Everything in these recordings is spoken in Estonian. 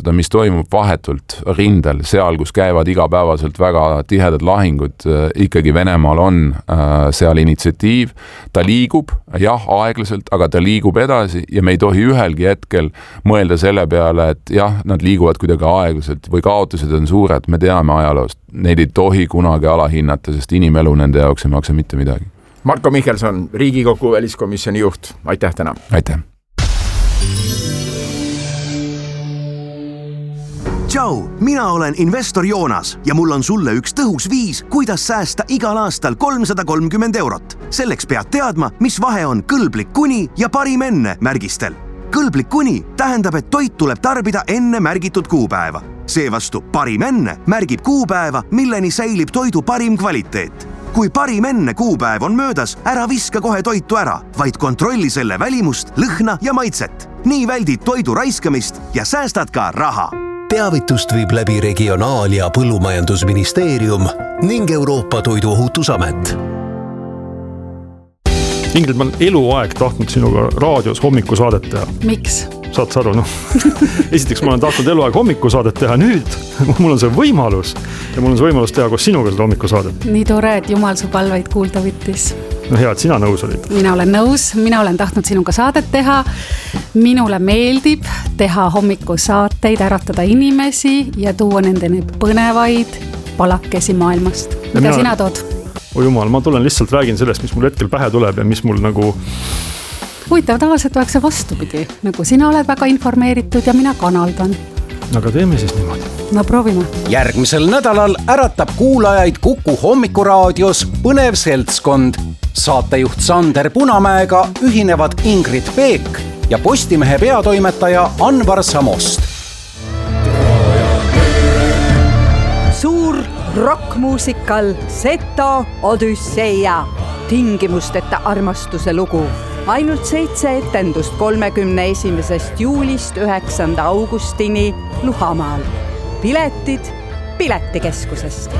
ajakohastada, mis toimub vahetult rindel, seal, kus käivad igapäevaselt väga tihedad lahingud, ikkagi Venemaal on seal initsiatiiv, ta liigub, jah, aeglaselt, aga ta liigub edasi ja me ei tohi ühelgi hetkel mõelda selle peale, et jah, nad liiguvad kuidagi aeglaselt või kaotused on suured, me teame ajaloost, neid ei tohi kunagi alahinnata, sest inimelu nende jaoks ei maksa mitte midagi. Marko Mihkelson, Riigikogu väliskomisjoni juht, aitäh täna! Aitäh! Tšau, mina olen investor Joonas ja mul on sulle üks tõhus viis, kuidas säästa igal aastal 330 €. Selleks pead teadma, mis vahe on kõlblik kuni ja parim enne märgistel. Kõlblik kuni tähendab, et toit tuleb tarbida enne märgitud kuupäeva. Seevastu parim enne märgib kuupäeva, milleni säilib toidu parim kvaliteet. Kui parim enne kuupäev on möödas, ära viska kohe toitu ära, vaid kontrolli selle välimust, lõhna ja maitset. Nii väldid toidu raiskamist ja säästad ka raha. Teavitust viib läbi Regionaal- ja Põllumajandusministeerium ning Euroopa Toiduohutusamet. Ingrid, ma olen eluaeg tahtnud sinuga raadios hommikusaadet teha. Miks? Saad sa aru, noh? Esiteks ma olen tahtnud eluaeg hommikusaadet teha, nüüd mul on see võimalus ja mul on see võimalus teha koos sinuga seda hommikusaadet. Nii tore, et Jumal su palveid kuulda võttis. No hea, et sina nõus olid. Mina olen nõus, mina olen tahtnud sinuga saadet teha. Minule meeldib teha hommikusaateid, äratada inimesi ja tuua nendeni põnevaid palakesi maailmast. Mida sina tood? O jumal, ma tulen lihtsalt räägin sellest, mis mul hetkel pähe tuleb ja mis mul nagu... Huvitav, tavaliselt oleks see vastupidi. Nagu sina oled väga informeeritud ja mina kanaldan. Aga teeme siis niimoodi. No proovime. Järgmisel nädalal äratab kuulajaid Kuku hommikuraadios põnev seltskond. Saatejuht Sander Punamäega ühinevad Ingrid Peek ja Postimehe peatoimetaja Anvar Samost. Suur rockmuusikal Seto Odüsseia. Tingimusteta armastuse lugu. Ainult 7 etendust 31. juulist 9. augustini Luhamaal. Piletid Piletikeskusest.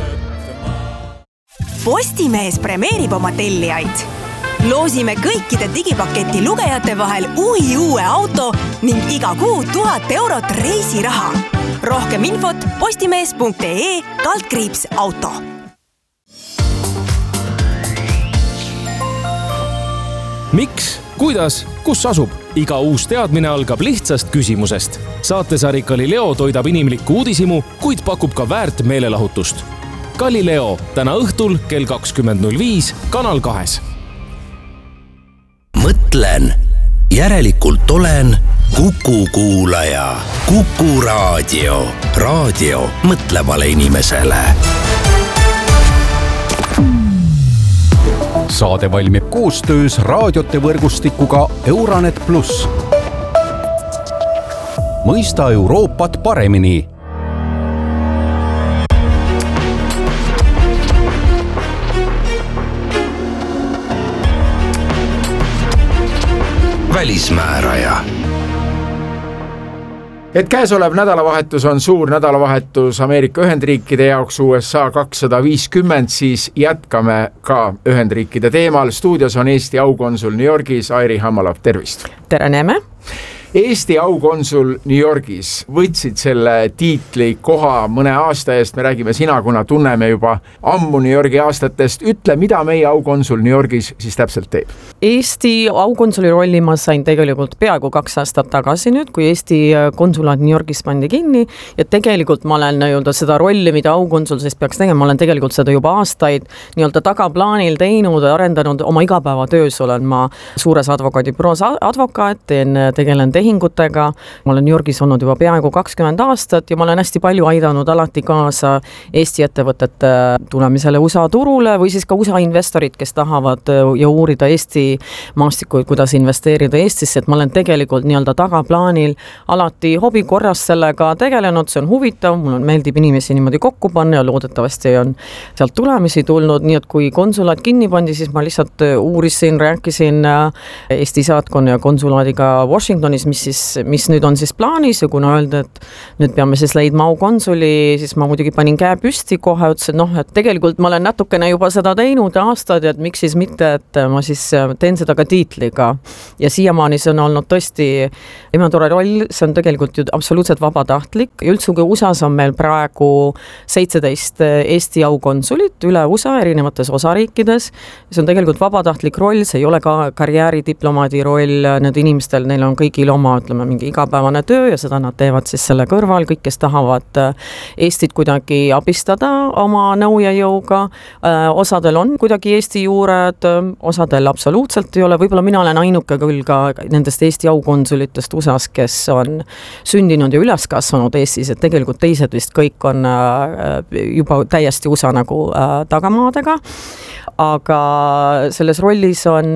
Postimees premeerib oma tellijaid. Loosime kõikide digipaketi lugejate vahel uue auto ning iga kuu 1000 € reisiraha. Rohkem infot postimees.ee/auto. Miks, kuidas, kus asub? Iga uus teadmine algab lihtsast küsimusest. Saatesari Galileo toidab inimlikku uudishimu, kuid pakub ka väärt meelelahutust. Galileo täna õhtul kell 20.05 Kanal 2. Mõtlen, järelikult olen Kuku kuulaja. Kuku raadio. Raadio mõtlevale inimesele. Saade valmib koostöös raadiote võrgustikuga Euranet Plus. Mõista Euroopat paremini. Välismääraja. Et käesolev nädalavahetus on suur nädalavahetus Ameerika Ühendriikide jaoks USA 250, siis jätkame ka Ühendriikide teemal. Stuudios on Eesti aukonsul New Yorgis, Airi Hammalov, tervist! Tere, näeme! Eesti aukonsul New Yorgis võtsid selle tiitli koha mõne aasta eest, me räägime sina, kuna tunneme juba ammu New Yorgi aastatest. Ütle, mida meie aukonsul New Yorgis siis täpselt teeb? Eesti aukonsuli rolli ma sain tegelikult peaaegu 2 aastat tagasi nüüd, kui Eesti konsulaat New Yorgis pandi kinni ja tegelikult ma olen seda rolli, mida aukonsul siis peaks tegema, ma olen tegelikult seda juba aastaid tagaplaanil teinud ja arendanud oma igapäevatöös, olen ma suures advokaadibüroos advokaat, tegelen tehingutega. Ma olen New Yorgis olnud juba peaaegu 20 aastat ja ma olen hästi palju aidanud alati kaasa Eesti ettevõtete tulemisele USA turule või siis ka USA investorid, kes tahavad ja uurida Eesti maastikuid, kuidas investeerida Eestisse, et ma olen tegelikult tagaplaanil alati hobi korras sellega tegelenud, see on huvitav, mul meeldib inimesi niimoodi kokku panna ja loodetavasti on sealt tulemisi tulnud, nii et kui konsulaat kinni pandi, siis ma lihtsalt uurisin, rääkisin Eesti saatkonna ja konsulaadiga Washingtonis, mis nüüd on siis plaanis ja kuna öelda, et nüüd peame siis leidma aukonsuli, siis ma muidugi panin käe püsti kohe, ütlesin, et tegelikult ma olen natukene juba seda teinud aastad ja et miks siis mitte, et ma siis teen seda ka tiitliga. Ja siiamaani see on olnud tõesti imetore roll, see on tegelikult ju absoluutselt vabatahtlik. Üldsugi USAs on meil praegu 17 Eesti aukonsulit üle USA erinevates osariikides. See on tegelikult vabatahtlik roll, see ei ole ka karjääridiplomaadi roll, need inimestel, neil on kõigil oma, ütleme, mingi igapäevane töö ja seda nad teevad siis selle kõrval, kõik, kes tahavad Eestit kuidagi abistada oma nõu ja jõuga. Osadel on kuidagi Eesti juured, osadel absoluutselt ei ole, võib-olla mina olen ainuke küll ka nendest Eesti aukonsulitest USAs, kes on sündinud ja üles kasvanud Eestis, et tegelikult teised vist kõik on juba täiesti USA nagu tagamaadega. Aga selles rollis on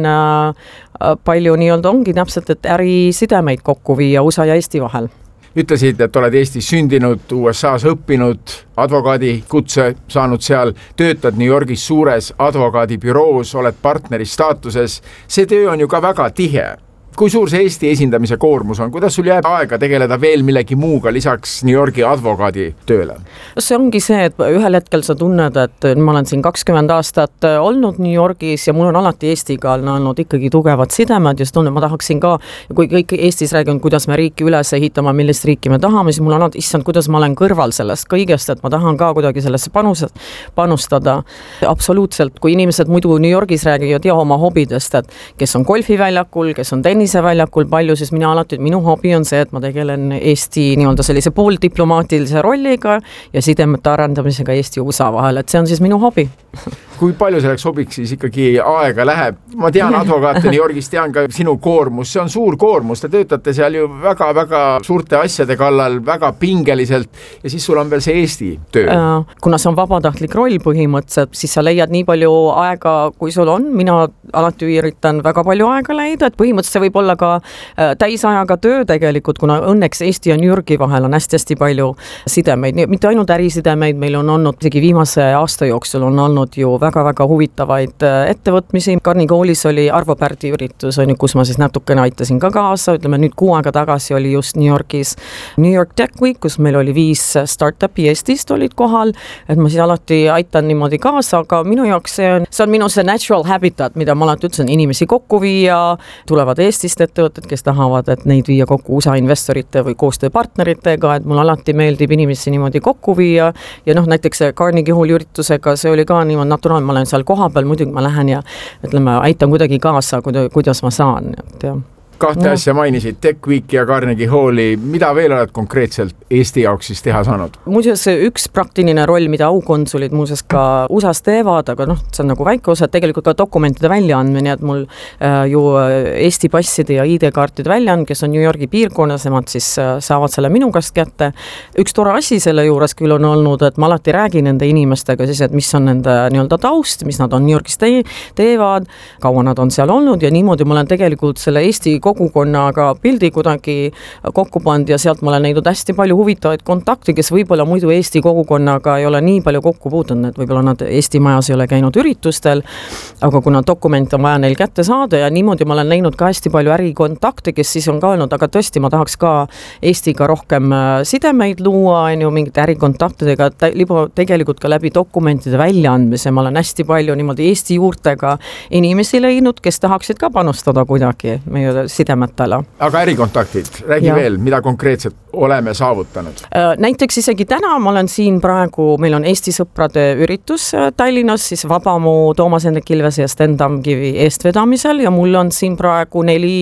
palju nii-öelda ongi täpselt, et ärisidemeid kokku viia USA ja Eesti vahel. Ütlesid, et oled Eestis sündinud, USAs õppinud, advokaadi kutse saanud seal, töötad New Yorgis suures advokaadibüroos, oled partneri staatuses. See töö on ju ka väga tihe. Kui suur see Eesti esindamise koormus on? Kuidas sul jääb aega tegeleda veel millegi muuga lisaks New Yorgi advokaadi tööle? See ongi see, et ühel hetkel sa tunned, et ma olen siin 20 aastat olnud New Yorgis ja mul on alati Eestiga olnud ikkagi tugevad sidemed ja tunnen, ma tahaksin ka, kui kõik Eestis rääginud, kuidas me riiki üles ehitama, millist riiki me tahame, siis mul on alati, issand, kuidas ma olen kõrval sellest kõigest, et ma tahan ka kuidagi sellesse panustada. Absoluutselt, kui inimesed muidu New Yorgis räägivad ja oma hobidest, et kes on golfiväljakul, kes on tenniseväljakul palju, siis mina alati, minu hobi on see, et ma tegelen Eesti nii-öelda sellise pooldiplomaatilise rolliga ja sidemete arendamisega Eesti ja USA vahel, et see on siis minu hobi. Kui palju selleks hobiks siis ikkagi aega läheb? Ma tean advokaate New Yorgis, tean ka sinu koormus, see on suur koormus, te töötate seal ju väga-väga suurte asjade kallal, väga pingeliselt ja siis sul on veel see Eesti töö. Kuna see on vabatahtlik roll põhimõtteliselt, siis sa leiad nii palju aega, kui sul on, mina alati üritan väga palju aega leida, et põhimõtteliselt see võib olla ka täisajaga töö tegelikult, kuna õnneks Eesti ja New Yorgi vahel on hästi palju sidemeid, mitte ainult ärisidemeid, meil on olnud isegi viimase aasta jooksul on olnud ju väga-väga huvitavaid ettevõtmisi. Carnegie Hallis oli Arvo Pärdi üritus, kus ma siis natukene aitasin ka kaasa, ütleme nüüd 6 aega tagasi oli just New Yorgis New York Tech Week, kus meil oli 5 startupi Eestist olid kohal, et ma siis alati aitan niimoodi kaasa, aga minu jaoks see on minu see natural habitat, mida ma alati ütlesin, inimesi kokku viia, tulevad Eestist ettevõtted, kes tahavad, et neid viia kokku USA investorite või koostööpartneritega, et mul alati meeldib inimesi niimoodi kokku viia ja näiteks Carnegie Halli üritusega, see oli ka niimoodi naturaalne, ma olen seal kohapeal, muidugi ma lähen ja ütleme, aitan kuidagi kaasa, kuidas ma saan. Kahte asja mainisid, Tech Week ja Carnegie Halli, mida veel oled konkreetselt Eesti jaoks siis teha saanud? Muuseas, üks praktiline roll, mida aukonsulid muuseas ka USAs teevad, aga see on nagu väike osa, tegelikult ka dokumentide väljaandmine, et mul ju Eesti passide ja ID-kaartide väljaand, kes on New Yorgi piirkonnas, nemad siis saavad selle minu käest kätte. Üks tore asi selle juures küll on olnud, et ma alati räägin nende inimestega siis, et mis on nende nii-öelda taust, mis nad on New Yorgis teevad, kaua nad on seal olnud ja niimoodi ma olen tegelikult selle Eesti kogukonnaga pildi kuidagi kokku pand ja sealt ma olen näinud hästi palju huvitavaid kontakte, kes võib-olla muidu Eesti kogukonnaga ei ole nii palju kokku puutunud, et võib-olla nad Eesti majas ei ole käinud üritustel, aga kuna dokument on vaja neil kätte saada ja niimoodi ma olen näinud ka hästi palju ärikontakte, kes siis on ka öelnud, aga tõesti ma tahaks ka Eestiga rohkem sidemeid luua, mingite ärikontaktidega, tegelikult ka läbi dokumentide väljaandmise, ma olen hästi palju niimoodi Eesti juurtega inimesi leidnud, kes tahaksid ka panustada kuidagi meie sidemetele. Aga ärikontaktid, räägi veel, mida konkreetselt oleme saavutanud? Näiteks isegi täna ma olen siin praegu, meil on Eesti sõprade üritus Tallinnas, siis Vabamu Toomas Hendrik Ilvese ja Sten Tamkivi eestvedamisel ja mul on siin praegu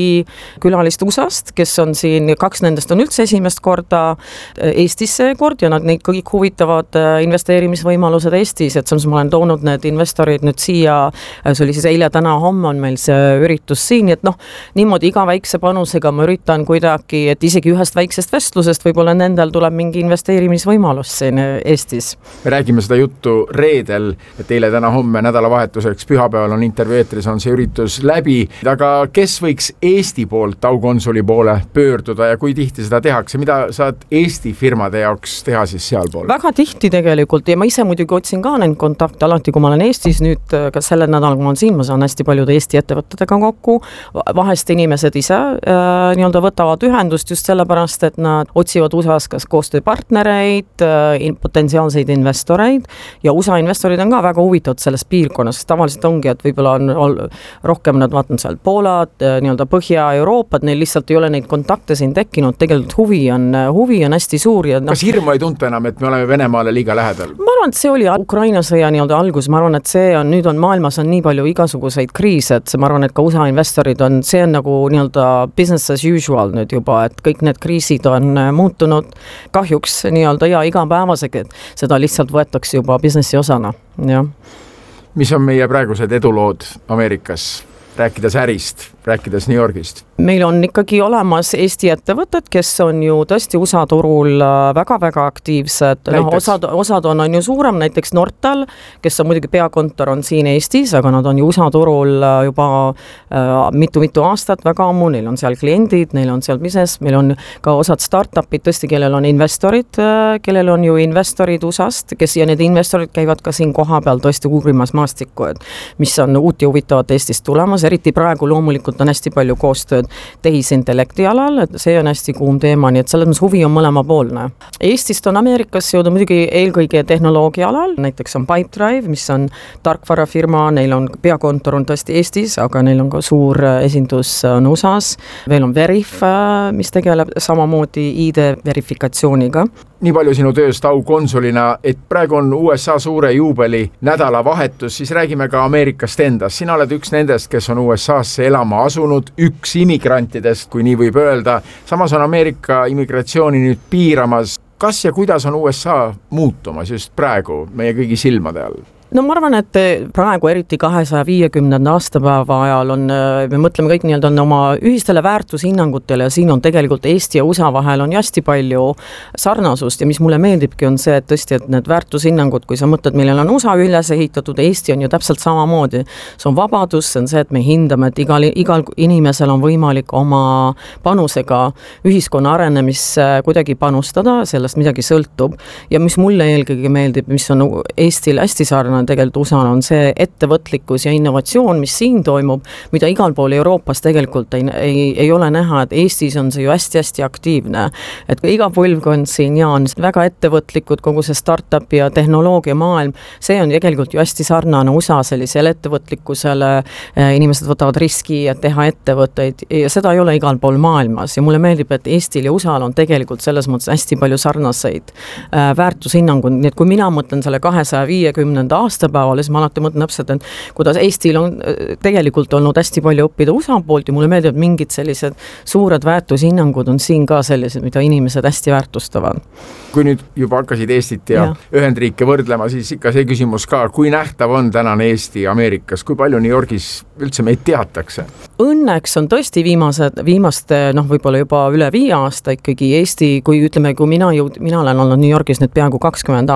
4 külalist USAst, kes on siin, 2 nendest on üldse esimest korda Eestisse kord ja nad neid kõik huvitavad investeerimisvõimalused Eestis, et ma olen toonud need investorid nüüd siia, see oli siis eile, täna, homme on meil see üritus siin, et niimoodi iga väikse panusega ma üritan kuidagi, et isegi ühest väiksest vestlusest võib-olla nendel tuleb mingi investeerimisvõimalus siin Eestis. Me räägime seda juttu reedel, et eile, täna, homme, nädalavahetuseks, pühapäeval on intervjueetris, on see üritus läbi, aga kes võiks Eesti poolt aukonsuli poole pöörduda ja kui tihti seda tehakse, mida saad Eesti firmade jaoks teha siis seal pool? Väga tihti tegelikult ja ma ise muidugi otsin ka neid kontakte alati, kui ma olen Eestis nüüd, ka sellel nädalal, kui ma olen siin, ma saan hästi paljude Eesti ettevõtetega kokku, vahest inimesed inimesed ise nii-öelda võtavad ühendust just sellepärast, et nad otsivad USA-s kas koostööpartnereid, potentsiaalseid investoreid ja USA investorid on ka väga huvitatud selles piirkonnas, sest tavaliselt ongi, et võib-olla on rohkem nad vaatan seal Poolad, nii-öelda Põhja-Euroopad, neil lihtsalt ei ole neid kontakte siin tekkinud, tegelikult huvi on hästi suur. Ja kas hirmu ei tunta enam, et me oleme Venemaale liiga lähedal? Ma arvan, et see oli Ukraina sõja nii-öelda algus, ma arvan, et nüüd on maailmas on nii palju igasuguseid kriise, et ma arvan, et ka USA investorid see on nagu nii-öelda business as usual nüüd juba, et kõik need kriisid on muutunud kahjuks nii-öelda ja igapäevasega, et seda lihtsalt võetakse juba businessi osana, jah. Mis on meie praegused edulood Ameerikas? Rääkides ärist, rääkides New Yorgist. Meil on ikkagi olemas Eesti ettevõtted, kes on ju tõesti USA turul väga-väga aktiivsed. Osad on ju suurem, näiteks Nortal, kes on muidugi peakontor on siin Eestis, aga nad on ju USA turul juba mitu aastat väga ammu, neil on seal kliendid, neil on seal business, meil on ka osad startupid tõesti, kellel on investorid USA-st, ja need investorid käivad ka siin koha peal tõesti uurimas maastikku, et mis on uut ja huvitavat Eestist tulemas. Eriti praegu loomulikult on hästi palju koostööd tehisintellekti alal, et see on hästi kuum teema, nii et selles mõttes huvi on mõlemapoolne. Eestist on Ameerikas jõuda muidugi eelkõige tehnoloogia alal, näiteks on Pipedrive, mis on tarkvarafirma, neil on peakontor on tõesti Eestis, aga neil on ka suur esindus on USA-s. Veel on Verif, mis tegeleb samamoodi ID verifikatsiooniga. Nii palju sinu tööst aukonsulina, et praegu on USA suure juubeli nädalavahetus, siis räägime ka Ameerikast endast. Sina oled üks nendest, kes on USA-sse elama asunud, üks immigrantidest, kui nii võib öelda. Samas on Ameerika immigratsiooni nüüd piiramas. Kas ja kuidas on USA muutumas just praegu meie kõigi silmade all? No ma arvan, et praegu eriti 250. aastapäeva ajal me mõtleme kõik nii-öelda oma ühistele väärtushinnangutele ja siin on tegelikult Eesti ja USA vahel on hästi palju sarnasust ja mis mulle meeldibki on see, et tõesti, et need väärtushinnangud, kui sa mõtled, millel on USA üles ehitatud, Eesti on ju täpselt samamoodi. See on vabadus, see on see, et me hindame, et igal inimesel on võimalik oma panusega ühiskonna arenemisse kuidagi panustada, sellest midagi sõltub ja mis mulle eelkõige meeldib, mis on Eestil hästi sarnane, tegelikult USA on see ettevõtlikkus ja innovatsioon, mis siin toimub, mida igal pool Euroopas tegelikult ei ole näha, et Eestis on see ju hästi-hästi aktiivne. Et iga põlvkond siin ja on väga ettevõtlikud, kogu see startup ja tehnoloogia maailm, see on tegelikult ju hästi sarnane USA sellisele ettevõtlikkusele, inimesed võtavad riski ja teha ettevõtteid ja seda ei ole igal pool maailmas ja mulle meeldib, et Eestil ja USA on tegelikult selles mõttes hästi palju sarnaseid väärtushinnangud, nii et kui mina mõtlen selle 250. aastapäeval, siis ma alati mõtlen täpselt, et kuidas Eestil on tegelikult olnud hästi palju õppida USA poolt ja mulle meeldib, mingid sellised suured väärtushinnangud on siin ka sellised, mida inimesed hästi väärtustavad. Kui nüüd juba hakkasid Eestit ja Ühendriike võrdlema, siis ikka see küsimus ka, kui nähtav on tänane Eesti Ameerikas, kui palju New Yorgis üldse meid teatakse? Õnneks on tõesti viimaste, võib-olla juba üle 5 aasta ikkagi Eesti, kui ütleme, kui mina olen olnud New Yorgis nüüd peaaegu 20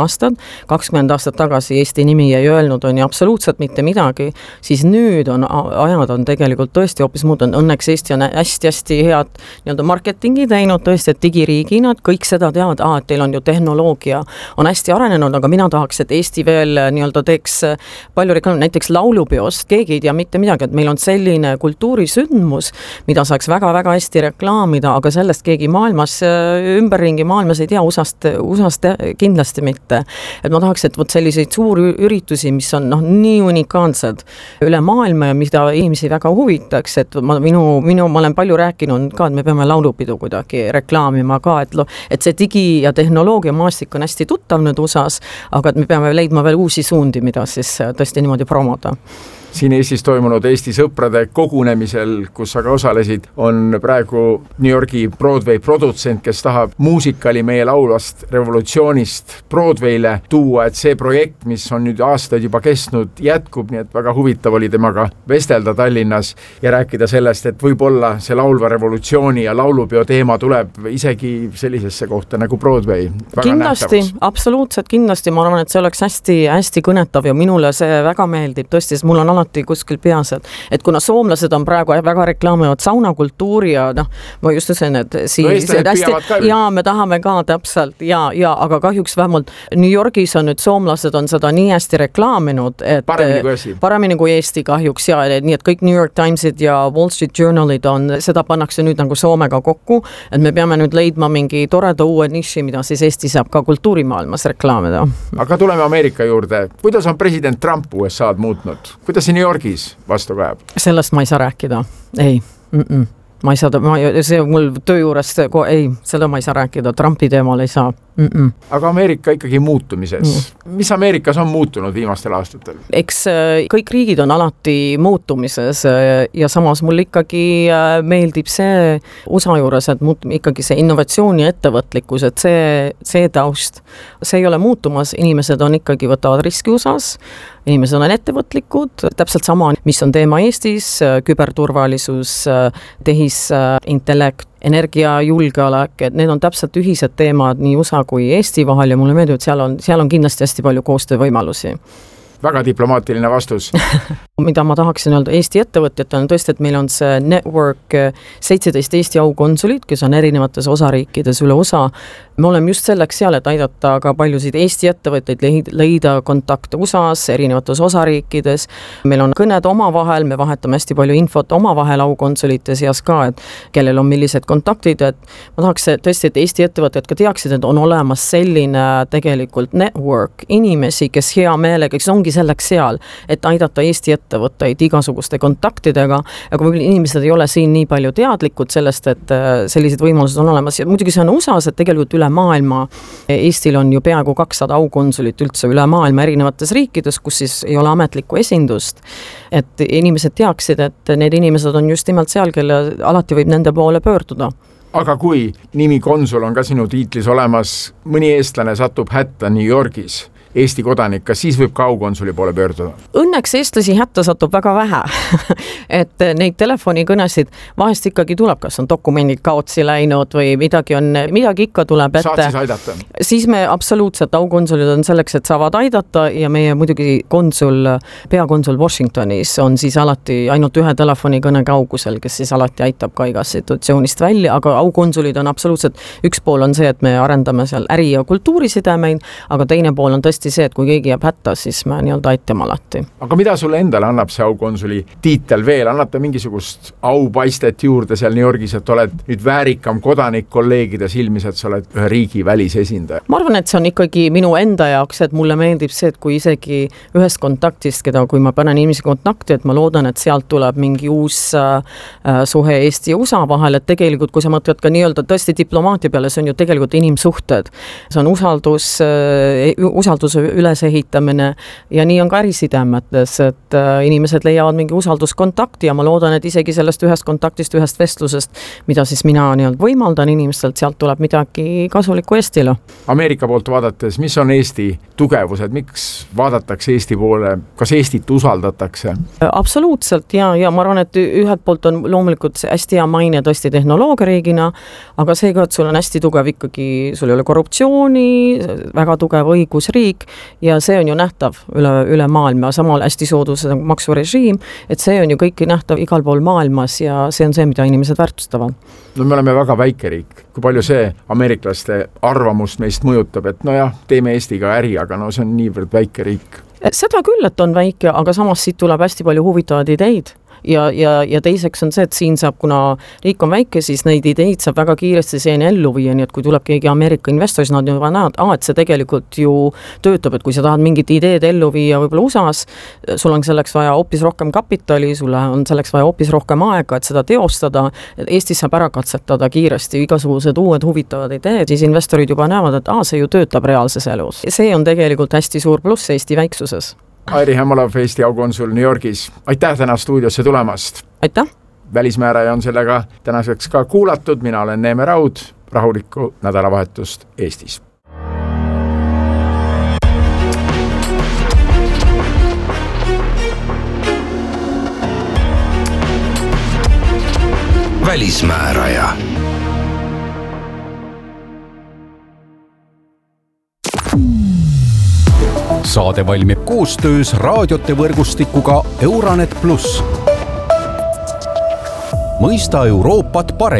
aastat tagasi Eesti nimi ei öelnud, on ju absoluutselt mitte midagi, siis nüüd ajad on tegelikult tõesti hoopis muutunud. Õnneks Eesti on hästi-hästi head nii-öelda marketingi teinud, tõesti, et digiriigina, et kõik seda teavad, et teil on ju tehnoloogia, on hästi arenenud, aga mina tahaks, et Eesti veel nii-öelda teeks palju reklaami, näiteks laulupeost, keegi ei tea mitte midagi, et meil on selline kultuurisündmus, mida saaks väga-väga hästi reklaamida, aga sellest keegi maailmas, ümberringi maailmas ei tea, USA-st kindlasti mitte. Et ma tahaks, et selliseid suuri üritusi, mis on nii unikaalsed üle maailma ja mida inimesi väga huvitaks, et ma olen palju rääkinud ka, et me peame laulupidu kuidagi reklaamima ka, et see digi- ja tehnoloogia maastik on hästi tuttav nüüd USA-s, aga et me peame leidma veel uusi suundi, mida siis tõesti niimoodi promoda. Siin Eestis toimunud Eesti sõprade kogunemisel, kus sa ka osalesid, on praegu New Yorgi Broadway produtsent, kes tahab muusikali meie laulvast revolutsioonist Broadwayle tuua, et see projekt, mis on nüüd aastaid juba kestnud, jätkub, nii et väga huvitav oli temaga vestelda Tallinnas ja rääkida sellest, et võib-olla see laulva revolutsiooni ja laulupeo teema tuleb isegi sellisesse kohta nagu Broadway. Kindlasti, absoluutselt kindlasti, ma arvan, et see oleks hästi kõnetav ja minule see väga meeldib, tõesti, sest mul on alati alati kuskil peas, et kuna soomlased on praegu väga reklaamivad saunakultuuri ja noh, ma just ütlesin, et me tahame ka täpselt ja aga kahjuks vähemalt New Yorgis on nüüd soomlased on seda nii hästi reklaaminud, et paremini kui Eesti kahjuks ja nii, et kõik New York Timesid ja Wall Street Journalid seda pannakse nüüd nagu Soomega kokku, et me peame nüüd leidma mingi toreda uue niši, mida siis Eesti saab ka kultuurimaailmas reklaamida. Aga tuleme Ameerika juurde. Kuidas on president Trump USA'd muutnud? Kuidas see New Yorgis vastu käib? Sellest ma ei saa rääkida. Ei. Ma ei saa, see mul töö juures, seda ma ei saa rääkida, Trumpi teemal ei saa. Aga Ameerika ikkagi muutumises. Mis Ameerikas on muutunud viimastel aastatel? Eks kõik riigid on alati muutumises ja samas mul ikkagi meeldib see USA juures, et ikkagi see innovatsioon ja ettevõtlikkus, et see taust, see ei ole muutumas, inimesed on ikkagi võtavad riski USAs, inimesed on ettevõtlikud, täpselt sama, mis on teema Eestis, küberturvalisus, tehisintellekt, energiajulgeolek, et need on täpselt ühised teemad nii USA kui Eesti vahel ja mulle meeldib, et seal on kindlasti hästi palju koostöövõimalusi. Väga diplomaatiline vastus. Mida ma tahaksin öelda Eesti ettevõtjatele on tõesti, et meil on see network 17 Eesti aukonsulit, kes on erinevates osariikides üle USA. Me oleme just selleks seal, et aidata ka paljusid Eesti ettevõtteid leida kontakte USAs, erinevates osariikides. Meil on kõned omavahel, me vahetame hästi palju infot omavahel aukonsulite seas ka, et kellel on millised kontaktid, et ma tahaks tõesti, et Eesti ettevõtted ka teaksid, et on olemas selline tegelikult network inimesi, kes hea meelega, kes ongi selleks seal, et aidata Eesti ettevõtteid igasuguste kontaktidega, aga võib-olla inimesed ei ole siin nii palju teadlikud sellest, et sellised võimalused on olemas ja muidugi see on USAs, et tegelikult üle maailma, Eestil on ju peaaegu 200 aukonsulit üldse üle maailma erinevates riikides, kus siis ei ole ametlikku esindust, et inimesed teaksid, et need inimesed on just nimelt seal, kelle alati võib nende poole pöörduda. Aga kui nimi konsul on ka sinu tiitlis olemas, mõni eestlane satub hätta New Yorgis, Eesti kodanik, kas siis võib ka aukonsuli poole pöörduda? Õnneks eestlasi hätta satub väga vähe, et neid telefonikõnesid vahest ikkagi tuleb, kas on dokumendid kaotsi läinud või midagi ikka tuleb ette. Saad siis aidata? Siis me absoluutselt, aukonsulid on selleks, et saavad aidata ja meie muidugi peakonsul Washingtonis on siis alati ainult ühe telefonikõne kaugusel, kes siis alati aitab ka igast situatsioonist välja, aga aukonsulid on absoluutselt, üks pool on see, et me arendame seal äri- ja kultuurisidemeid, aga teine pool on tõesti see, et kui keegi jääb hätta, siis me nii-öelda aitame alati. Aga mida sulle endale annab see aukonsuli tiitel veel? Annab ta mingisugust aupaistet juurde seal New Yorgis, et oled nüüd väärikam kodanik kolleegide silmis, et sa oled ühe riigi välisesindaja? Ma arvan, et see on ikkagi minu enda jaoks, et mulle meeldib see, et kui isegi ühest kontaktist, kui ma panen inimesi kontakti, et ma loodan, et sealt tuleb mingi uus suhe Eesti ja USA vahel, et tegelikult kui sa mõtled ka nii-öelda tõesti diplomaatia peale, see on ju tegelikult inimsuhted. See on usalduse ülesehitamine ja nii on ka ärisidemetes, et inimesed leiavad mingi usalduskontakti ja ma loodan, et isegi sellest ühest kontaktist, ühest vestlusest, mida siis mina võimaldan inimestelt, sealt tuleb midagi kasulikku Eestile. Ameerika poolt vaadates, mis on Eesti tugevused, miks vaadatakse Eesti poole, kas Eestit usaldatakse? Absoluutselt ja ma arvan, et ühelt poolt on loomulikult hästi hea maine tõesti tehnoloogiariigina, aga seega, et sul on hästi tugev ikkagi, sul ei ole korruptsiooni, väga tugev õigusriik ja see on ju nähtav üle maailma, samal hästi soodus maksurežiim, et see on ju kõiki nähtav igal pool maailmas ja see on see, mida inimesed väärtustavad. No me oleme väga väike riik, kui palju see ameeriklaste arvamust meist mõjutab, et nojah, teeme Eestiga äri, aga no see on niivõrd väike riik. Seda küll, et on väike, aga samas siit tuleb hästi palju huvitavad ideid. Ja teiseks on see, et siin saab, kuna riik on väike, siis neid ideid saab väga kiiresti seeni ellu viia, nii et kui tuleb keegi Ameerika investor, siis nad juba näevad, et see tegelikult ju töötab, et kui sa tahad mingit ideed ellu viia võib-olla USAs, sul on selleks vaja hoopis rohkem kapitali, sul on selleks vaja hoopis rohkem aega, et seda teostada, et Eestis saab ära katsetada kiiresti igasugused uued huvitavad ideed, siis investorid juba näevad, et see ju töötab reaalses elus. See on tegelikult hästi suur pluss Eesti väiksuses. Airi Hämolov, Eesti aukonsul New Yorgis. Aitäh täna stuudiosse tulemast. Aitäh. Välismääraja on sellega tänaseks ka kuulatud. Mina olen Neeme Raud. Rahulikku nädalavahetust Eestis. Välismääraja. saade valmib koostöös raadiote võrgustikuga Euranet pluss. mõista Euroopat paremini.